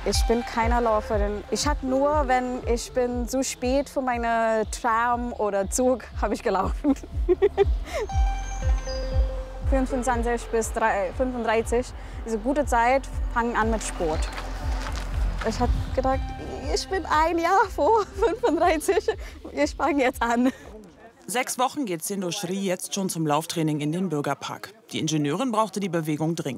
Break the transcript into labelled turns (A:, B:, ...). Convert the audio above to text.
A: Ich bin keine Läuferin. Ich hatte nur, wenn ich bin zu spät für meine Tram oder Zug, habe ich gelaufen. 25 bis 35 ist eine gute Zeit, fangen an mit Sport. Ich habe gedacht, ich bin ein Jahr vor 35, ich fange jetzt an.
B: 6 Wochen geht Sindhu Shri jetzt schon zum Lauftraining in den Bürgerpark. Die Ingenieurin brauchte die Bewegung dringend.